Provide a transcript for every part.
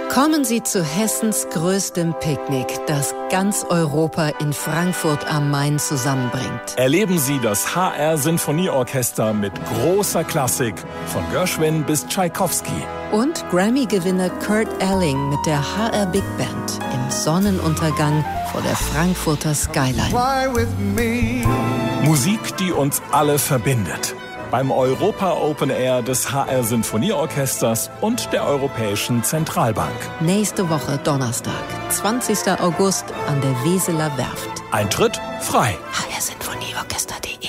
Kommen Sie zu Hessens größtem Picknick, das ganz Europa in Frankfurt am Main zusammenbringt. Erleben Sie das HR-Sinfonieorchester mit großer Klassik, von Gershwin bis Tschaikowski. Und Grammy-Gewinner Kurt Elling mit der HR Big Band im Sonnenuntergang vor der Frankfurter Skyline. Musik, die uns alle verbindet. Beim Europa Open Air des HR Sinfonieorchesters und der Europäischen Zentralbank. Nächste Woche Donnerstag, 20. August an der Weseler Werft. Eintritt frei. hrsinfonieorchester.de.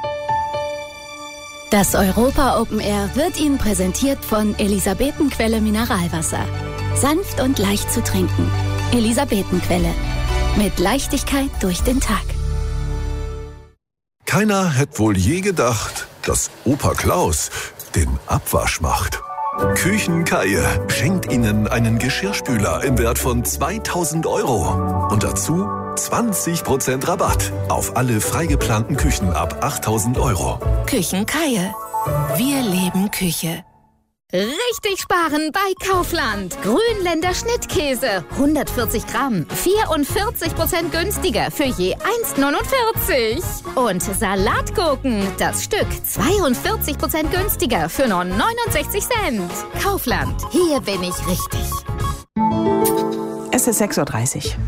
Das Europa Open Air wird Ihnen präsentiert von Elisabetenquelle Mineralwasser. Sanft und leicht zu trinken. Elisabetenquelle. Mit Leichtigkeit durch den Tag. Keiner hätte wohl je gedacht, dass Opa Klaus den Abwasch macht. Küchenkaie schenkt Ihnen einen Geschirrspüler im Wert von 2.000 € und dazu 20% Rabatt auf alle freigeplanten Küchen ab 8.000 €. Küchenkaie. Wir leben Küche. Richtig sparen bei Kaufland. Grünländer Schnittkäse, 140 Gramm, 44% günstiger für je 1,49. Und Salatgurken, das Stück, 42% günstiger für nur 69 Cent. Kaufland, hier bin ich richtig. Es ist 6:30 Uhr.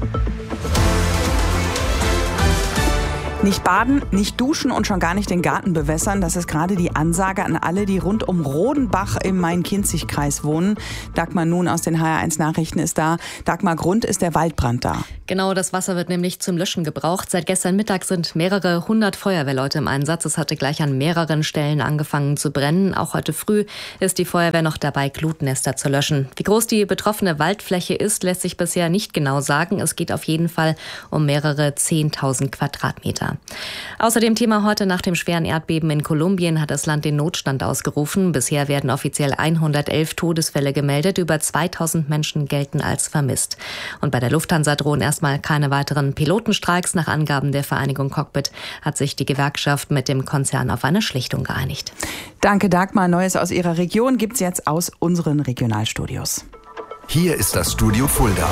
Nicht baden, nicht duschen und schon gar nicht den Garten bewässern, das ist gerade die Ansage an alle, die rund um Rodenbach im Main-Kinzig-Kreis wohnen. Dagmar Nun aus den HR1 Nachrichten ist da. Dagmar, Grund ist der Waldbrand da. Genau, das Wasser wird nämlich zum Löschen gebraucht. Seit gestern Mittag sind mehrere 100 Feuerwehrleute im Einsatz. Es hatte gleich an mehreren Stellen angefangen zu brennen. Auch heute früh ist die Feuerwehr noch dabei, Glutnester zu löschen. Wie groß die betroffene Waldfläche ist, lässt sich bisher nicht genau sagen. Es geht auf jeden Fall um mehrere 10.000 Quadratmeter. Außerdem Thema heute: nach dem schweren Erdbeben in Kolumbien hat das Land den Notstand ausgerufen. Bisher werden offiziell 111 Todesfälle gemeldet. Über 2.000 Menschen gelten als vermisst. Und bei der Lufthansa drohen erstmal keine weiteren Pilotenstreiks. Nach Angaben der Vereinigung Cockpit hat sich die Gewerkschaft mit dem Konzern auf eine Schlichtung geeinigt. Danke, Dagmar. Neues aus Ihrer Region gibt's jetzt aus unseren Regionalstudios. Hier ist das Studio Fulda.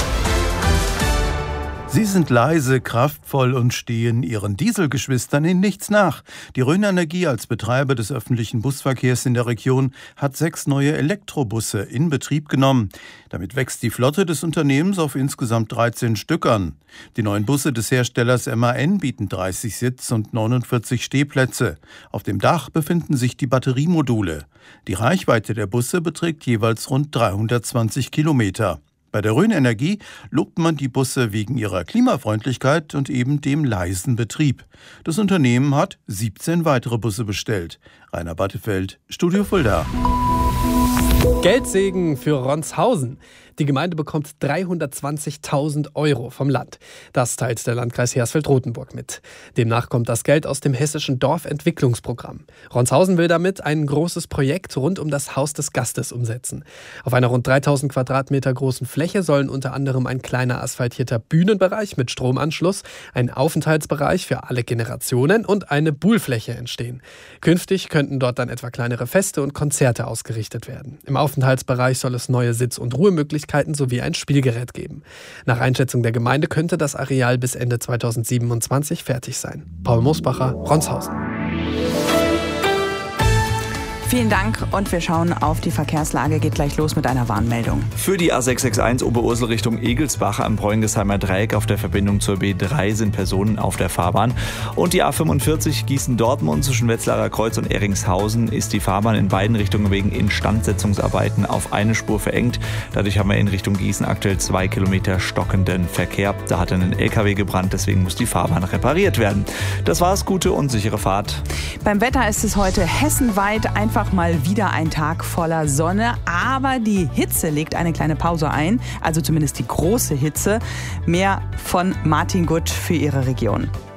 Sie sind leise, kraftvoll und stehen ihren Dieselgeschwistern in nichts nach. Die Rhön Energie als Betreiber des öffentlichen Busverkehrs in der Region hat 6 neue Elektrobusse in Betrieb genommen. Damit wächst die Flotte des Unternehmens auf insgesamt 13 Stück an. Die neuen Busse des Herstellers MAN bieten 30 Sitz- und 49 Stehplätze. Auf dem Dach befinden sich die Batteriemodule. Die Reichweite der Busse beträgt jeweils rund 320 Kilometer. Bei der Rhön Energie lobt man die Busse wegen ihrer Klimafreundlichkeit und eben dem leisen Betrieb. Das Unternehmen hat 17 weitere Busse bestellt. Rainer Battefeld, Studio Fulda. Geldsegen für Ronshausen. Die Gemeinde bekommt 320.000 € vom Land. Das teilt der Landkreis Hersfeld-Rotenburg mit. Demnach kommt das Geld aus dem hessischen Dorfentwicklungsprogramm. Ronshausen will damit ein großes Projekt rund um das Haus des Gastes umsetzen. Auf einer rund 3.000 Quadratmeter großen Fläche sollen unter anderem ein kleiner asphaltierter Bühnenbereich mit Stromanschluss, ein Aufenthaltsbereich für alle Generationen und eine Buhlfläche entstehen. Künftig könnten dort dann etwa kleinere Feste und Konzerte ausgerichtet werden. Im Aufenthaltsbereich soll es neue Sitz- und Ruhemöglichkeiten sowie ein Spielgerät geben. Nach Einschätzung der Gemeinde könnte das Areal bis Ende 2027 fertig sein. Paul Mosbacher, Ronshausen. Vielen Dank und wir schauen auf die Verkehrslage. Geht gleich los mit einer Warnmeldung. Für die A661 Oberursel Richtung Egelsbach am Bräungesheimer Dreieck auf der Verbindung zur B3 sind Personen auf der Fahrbahn. Und die A45 Gießen-Dortmund zwischen Wetzlarer Kreuz und Eringshausen ist die Fahrbahn in beiden Richtungen wegen Instandsetzungsarbeiten auf eine Spur verengt. Dadurch haben wir in Richtung Gießen aktuell 2 Kilometer stockenden Verkehr. Da hat ein LKW gebrannt, deswegen muss die Fahrbahn repariert werden. Das war's, gute und sichere Fahrt. Beim Wetter ist es heute hessenweit einfach mal wieder ein Tag voller Sonne, aber die Hitze legt eine kleine Pause ein, also zumindest die große Hitze. Mehr von Martin Gutt für Ihre Region.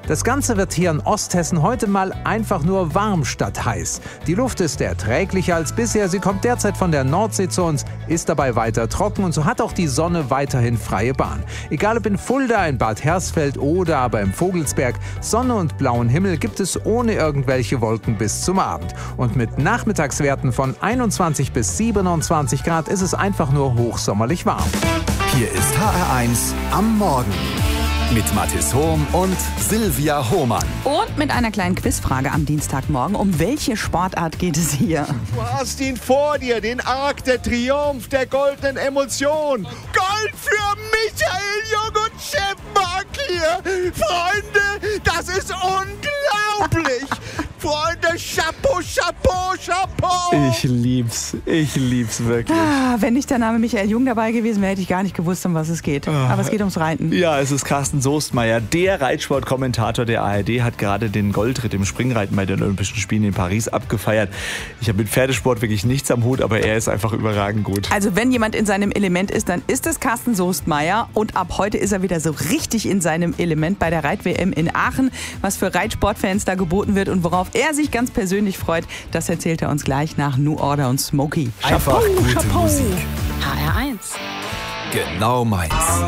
Das Ganze wird hier in Osthessen heute mal einfach nur warm statt heiß. Die Luft ist erträglicher als bisher. Sie kommt derzeit von der Nordsee zu uns, ist dabei weiter trocken und so hat auch die Sonne weiterhin freie Bahn. Egal ob in Fulda, in Bad Hersfeld oder aber im Vogelsberg, Sonne und blauen Himmel gibt es ohne irgendwelche Wolken bis zum Abend. Und mit Nachmittagswerten von 21 bis 27 Grad ist es einfach nur hochsommerlich warm. Hier ist HR1 am Morgen mit Mathis Hohm und Silvia Hohmann. Und mit einer kleinen Quizfrage am Dienstagmorgen. Um welche Sportart geht es hier? Du hast ihn vor dir, den Arc der Triumph der goldenen Emotion. Gold für Michael Jung und Chefmark hier. Freunde, das ist unglaublich. Freunde, Chapeau, Chapeau, Chapeau. Ich lieb's wirklich. Wenn nicht der Name Michael Jung dabei gewesen wäre, hätte ich gar nicht gewusst, um was es geht. Aber es geht ums Reiten. Ja, es ist Carsten Soestmeier, der Reitsportkommentator der ARD, hat gerade den Goldritt im Springreiten bei den Olympischen Spielen in Paris abgefeiert. Ich habe mit Pferdesport wirklich nichts am Hut, aber er ist einfach überragend gut. Also wenn jemand in seinem Element ist, dann ist es Carsten Soestmeier. Und ab heute ist er wieder so richtig in seinem Element bei der Reit-WM in Aachen. Was für Reitsportfans da geboten wird und worauf er sich ganz persönlich freut, das erzählt er uns gleich nach New Order und Smokey. Einfach gute Musik. HR1. Genau meins.